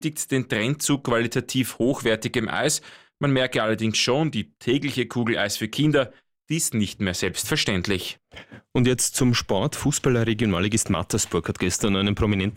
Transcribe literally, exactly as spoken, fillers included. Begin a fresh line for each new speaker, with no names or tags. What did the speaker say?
bestätigt den Trend zu qualitativ hochwertigem Eis. Man merke allerdings schon, die tägliche Kugel Eis für Kinder, die ist nicht mehr selbstverständlich.
Und jetzt zum Sport. Fußballer Regionalligist Mattersburg hat gestern einen prominenten